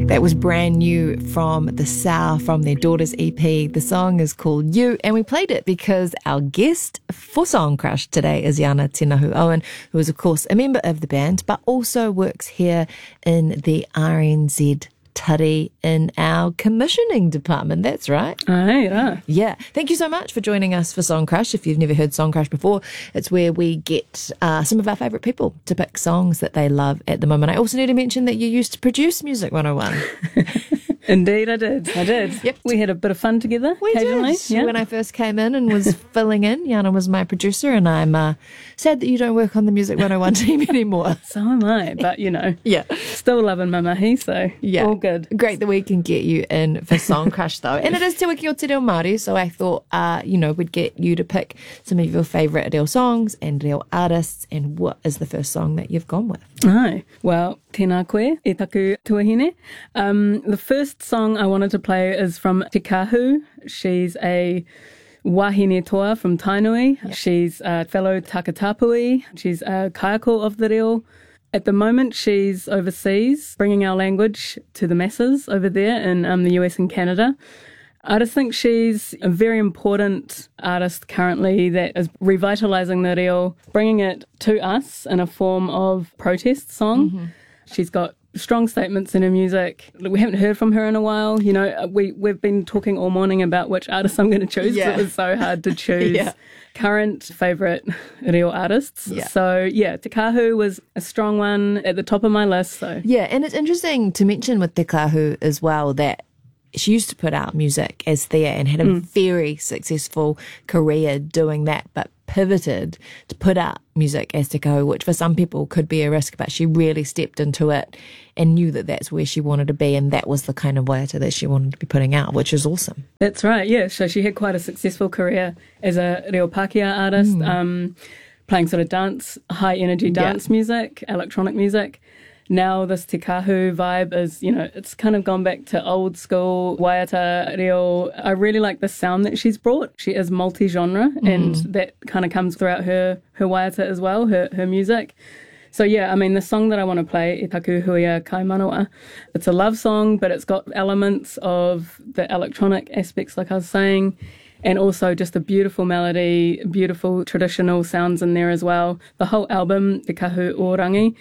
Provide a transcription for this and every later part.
That was brand new from The Sour, from their Daughters EP. The song is called You, and we played it because our guest for Song Crush today is Iana Tinahu Owen, who is, of course, a member of the band, but also works here in the RNZ Tari in our commissioning department. That's right. Yeah. Yeah. Thank you so much for joining us for Song Crush. If you've never heard Song Crush before, it's where we get some of our favourite people to pick songs that they love at the moment. I also need to mention that you used to produce Music 101. Indeed, I did. Yep. We had a bit of fun together We occasionally. did. Yeah. When I first came in and was filling in, Iana was my producer, and I'm sad that you don't work on the Music 101 team anymore. So am I, but Yeah. still loving my mahi, so all good. Great that we can get you in for Song Crush, though. And it is Te Wiki o Te Reo Māori, so I thought, we'd get you to pick some of your favourite reo songs and reo artists. And what is the first song that you've gone with? Ai, well, tēnā koe, e taku tuahine. The first song I wanted to play is from Te Kahu. She's a wahine toa from Tainui. Yep. She's a fellow Takatapui. She's a kaiako of the reo. At the moment, she's overseas, bringing our language to the masses over there in the US and Canada. I just think she's a very important artist currently that is revitalising the reo, bringing it to us in a form of protest song. Mm-hmm. She's got strong statements in her music. We haven't heard from her in a while. We've been talking all morning about which artist I'm going to choose. Yeah. It was so hard to choose current favourite reo artists. Yeah. So, Te Kahu was a strong one at the top of my list. So. Yeah, and it's interesting to mention with Te Kahu as well that she used to put out music as Thea and had a very successful career doing that, but pivoted to put out music as Te Kahu, which for some people could be a risk, but she really stepped into it and knew that that's where she wanted to be, and that was the kind of waiata that she wanted to be putting out, which is awesome. That's right, yeah. So she had quite a successful career as a reo Pākehā artist, playing sort of dance, high-energy dance music, electronic music. Now this Te Kahu vibe is, it's kind of gone back to old school waiata reo. I really like the sound that she's brought. She is multi-genre, and that kind of comes throughout her waiata as well, her music. So the song that I want to play, E Taku Huia Kai Manawa, it's a love song, but it's got elements of the electronic aspects, like I was saying, and also just a beautiful melody, beautiful traditional sounds in there as well. The whole album, Te Kahu Orangi,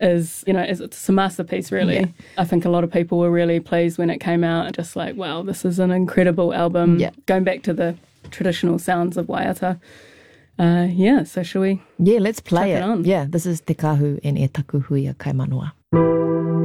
it's a masterpiece, really. Yeah. I think a lot of people were really pleased when it came out, just like, wow, this is an incredible album. Yeah. Going back to the traditional sounds of waiata. So shall we? Yeah, let's play it. On? Yeah, this is Te Kahu and E Taku Huia Kai Manawa.